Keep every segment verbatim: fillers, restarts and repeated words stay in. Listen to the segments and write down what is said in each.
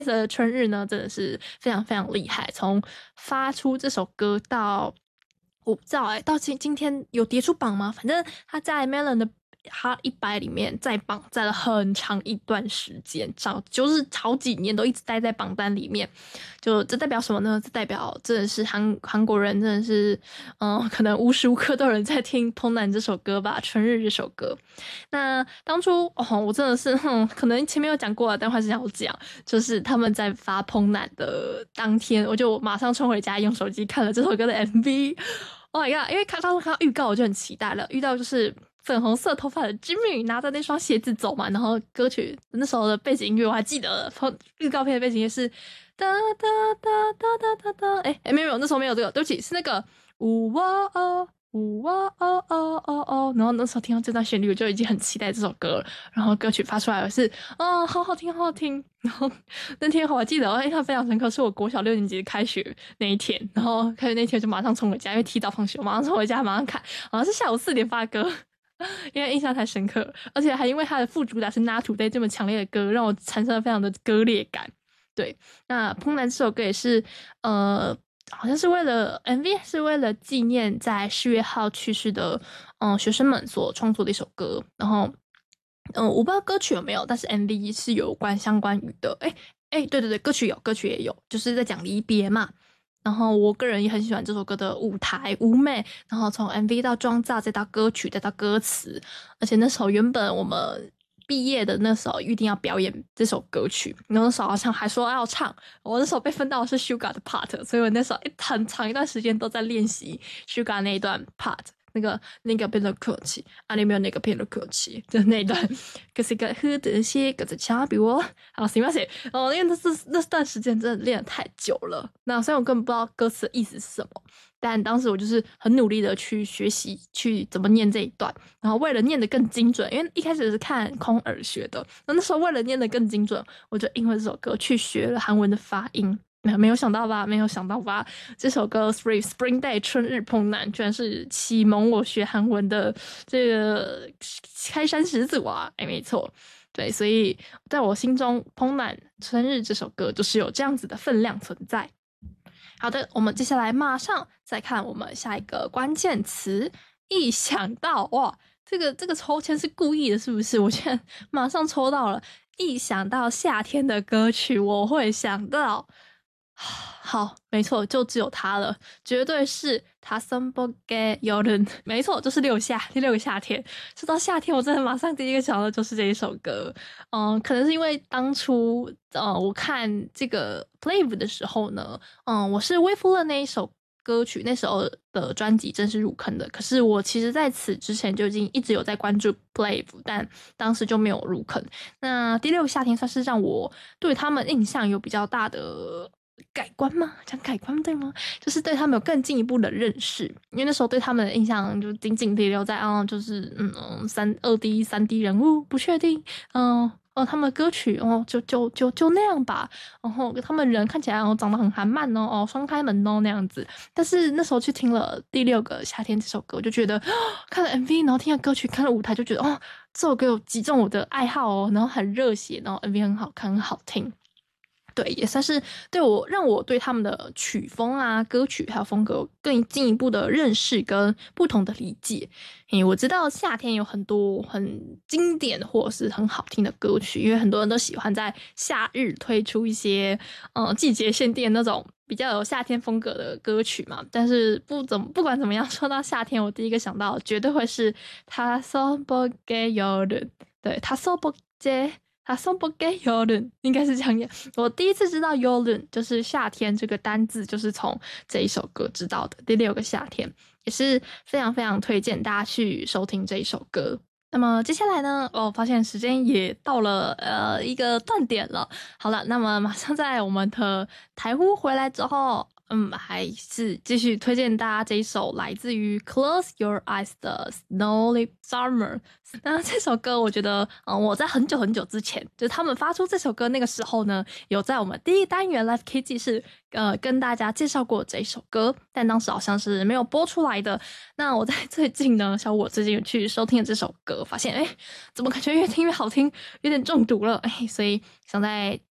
的春日呢，真的是非常非常厉害，从发出这首歌到我不知道哎、欸，到今今天有跌出榜吗？反正他在 Melon 的他一百里面在榜在了很长一段时间，早就是好几年都一直待在榜单里面。就这代表什么呢？这代表真的是韩韩国人真的是，嗯、呃，可能无时无刻都有人在听《怦然》这首歌吧，《春日》这首歌。那当初哦，我真的是，哼，可能前面有讲过了，但还是要讲，就是他们在发《怦然》的当天，我就马上冲回家用手机看了这首歌的 M V。Oh my god！ 因为看当时看到预告，我就很期待了。遇到就是粉红色头发的 Jimmy 拿着那双鞋子走嘛，然后歌曲那时候的背景音乐我还记得，预告片的背景音乐是哒哒哒哒哒哒哒，哎哎没有没有，那时候没有这个，对不起，是那个呜哇哦呜哇哦哦哦哦，然后那时候听到这段旋律，我就已经很期待这首歌了。然后歌曲发出来是哦，好好听，好好听。然后那天我还记得，我印象非常深刻，是我国小六年级开学那一天，然后开学那天就马上冲回家，因为提早放学，马上冲回家，马上看，好像是下午四点发歌。因为印象太深刻了，而且还因为他的副主打是 Not Today 这么强烈的歌，让我产生了非常的割裂感。对，那《怦然》这首歌也是，呃，好像是为了 M V 是为了纪念在四月号去世的嗯、呃、学生们所创作的一首歌。然后，嗯、呃，我不知道歌曲有没有，但是 M V 是有关相关语的。哎哎，对对对，歌曲有，歌曲也有，就是在讲离别嘛。然后我个人也很喜欢这首歌的舞台舞美，然后从 M V 到妆造，再到歌曲，再到歌词，而且那时候原本我们毕业的那时候预定要表演这首歌曲，然后那时候好像还说要唱，我那时候被分到的是 Suga 的 part， 所以我那时候很长一段时间都在练习 Suga 那一段 part。那个那个变成客气，啊，你没有那个变成客气，就那一段，可是个喝的些，可是差比我好，行吧行。哦，因为那是那段时间真的练得太久了，那虽然我根本不知道歌词的意思是什么，但当时我就是很努力的去学习，去怎么念这一段，然后为了念得更精准，因为一开始是看空耳学的，那那时候为了念得更精准，我就因为这首歌去学了韩文的发音。没有想到吧？没有想到吧？这首歌《Spring Spring Day》春日怦然，居然是启蒙我学韩文的这个开山始祖啊！哎，没错，对，所以在我心中，《怦然春日》这首歌就是有这样子的分量存在。好的，我们接下来马上再看我们下一个关键词。一想到哇，这个这个抽签是故意的，是不是？我现在马上抽到了。一想到夏天的歌曲，我会想到。好，没错，就只有它了，绝对是他森不给有人，没错，就是六夏，第六个夏天。说到夏天，我真的马上第一个想到的就是这一首歌。嗯，可能是因为当初，呃，我看这个 Plave 的时候呢，嗯，我是微夫了那一首歌曲，那时候的专辑正式入坑的。可是我其实在此之前就已经一直有在关注 Plave， 但当时就没有入坑。那第六个夏天算是让我对他们印象有比较大的改观吗？讲改观对吗？就是对他们有更进一步的认识，因为那时候对他们的印象就仅仅停留在啊、嗯，就是嗯三二 D 三 D 人物不确定，嗯哦他们的歌曲哦就就就就那样吧，然后他们人看起来哦长得很韩漫哦哦双开门哦那样子，但是那时候去听了第六个夏天这首歌，我就觉得、哦、看了 M V， 然后听了歌曲，看了舞台，就觉得哦这首歌有击中我的爱好哦，然后很热血，然后 M V 很好看，很好听。对，也算是对我让我对他们的曲风啊、歌曲还有风格更进一步的认识跟不同的理解。诶，我知道夏天有很多很经典或者是很好听的歌曲，因为很多人都喜欢在夏日推出一些呃季节限定那种比较有夏天风格的歌曲嘛。但是不怎么不管怎么样，说到夏天，我第一个想到的绝对会是他说不给有人，对，他说不给。他送不给有人，应该是这样演。我第一次知道有人就是夏天这个单字，就是从这一首歌知道的。第六个夏天也是非常非常推荐大家去收听这一首歌。那么接下来呢，我、哦、发现时间也到了呃一个断点了。好了，那么马上在我们的台呼回来之后。嗯，还是继续推荐大家这一首来自于 Close Your Eyes 的 Snowy Summer。那这首歌我觉得，嗯，我在很久很久之前，就是他们发出这首歌那个时候呢，有在我们第一单元 Live K 记是呃跟大家介绍过这一首歌，但当时好像是没有播出来的。那我在最近呢，小我最近有去收听了这首歌，发现哎，怎么感觉越听越好听，有点中毒了哎，所以想在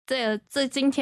这这今天